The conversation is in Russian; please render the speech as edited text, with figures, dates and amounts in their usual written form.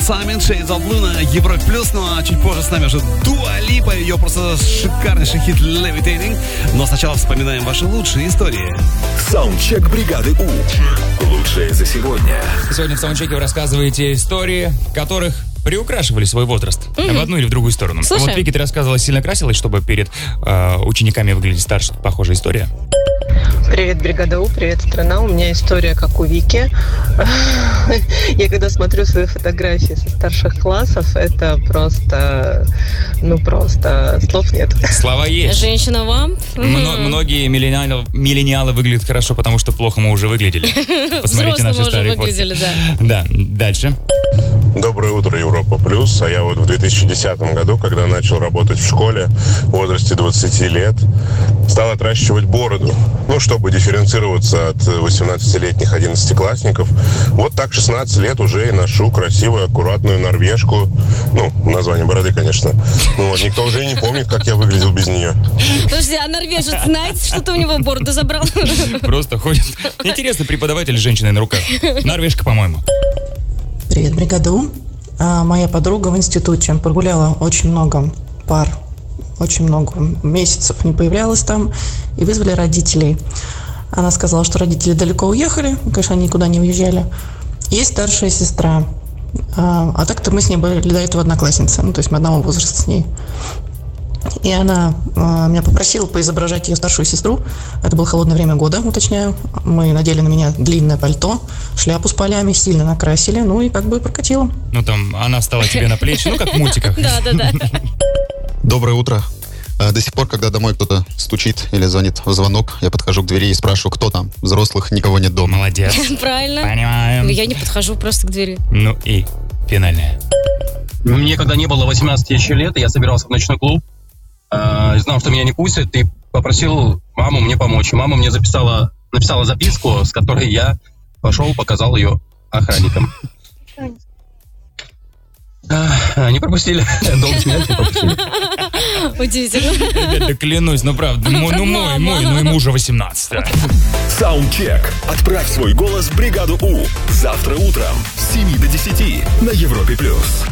Simon, Shades of Blue на Европе Плюс. Ну а чуть позже с нами уже Дуа Липа, ее просто шикарнейший хит Levitating. Но сначала вспоминаем ваши лучшие истории. Саундчек бригады У. Лучшее за сегодня. Сегодня в саундчеке вы рассказываете истории, которых приукрашивали свой возраст в одну или в другую сторону. Слушай. Вот Вики, ты рассказывала, сильно красилась, чтобы перед учениками выглядеть старше. Похожая история. Привет, бригада У, привет, страна. У меня история, как у Вики. Я когда смотрю свои фотографии со старших классов, это просто слов нет. Слова есть. Женщина вам? Многие миллениалы выглядят хорошо, потому что плохо мы уже выглядели. Посмотрите наши Взрослым уже старые выглядели, фотки. да. Да, дальше. Доброе утро, Европа Плюс. А я вот в 2010 году, когда начал работать в школе в возрасте 20 лет, стал отращивать бороду. Ну, чтобы дифференцироваться от 18-летних 11-классников. Вот так 16 лет уже и ношу красивую, аккуратную норвежку. Ну, название бороды, конечно. Ну, вот, никто уже и не помнит, как я выглядел без нее. Подожди, а норвежец знает, что ты у него бороду забрал? Просто ходит. Интересный преподаватель с женщиной на руках. Норвежка, по-моему. Привет, бригада У. Моя подруга в институте прогуляла очень много пар, очень много месяцев не появлялась там, и вызвали родителей. Она сказала, что родители далеко уехали, конечно, они никуда не уезжали. Есть старшая сестра, а так-то мы с ней были до этого одноклассницы, ну, то есть мы одного возраста с ней. И она меня попросила поизображать ее старшую сестру. Это было холодное время года, уточняю. Мы надели на меня длинное пальто, шляпу с полями, сильно накрасили, ну и как бы прокатило. Ну там, она встала тебе на плечи, ну как в мультиках. Да. Доброе утро. До сих пор, когда домой кто-то стучит или звонит в звонок, я подхожу к двери и спрашиваю, кто там. Взрослых никого нет дома. Молодец. Правильно. Понимаем. Я не подхожу просто к двери. Ну и финальное. Мне когда не было 18 еще лет, я собирался в ночной клуб. Знал, что меня не пустят, и попросил маму мне помочь. Мама мне написала записку, с которой я пошел, показал ее охранникам. Они пропустили. Долго смеялись, не пропустили. Удивительно. Да клянусь, ну правда, мой, ему уже 18. Саундчек. Отправь свой голос в бригаду У. Завтра утром с 7 до 10 на Европе Плюс.